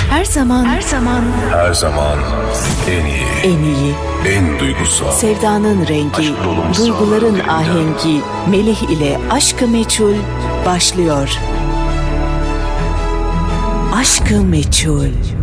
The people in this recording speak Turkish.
Her zaman Her zaman en iyi, en iyi. en duygusal. Sevdanın rengi, Aşk dolu duyguların mısraların ahengi. Melih ile Aşk-ı Meçhul başlıyor. Aşk-ı Meçhul.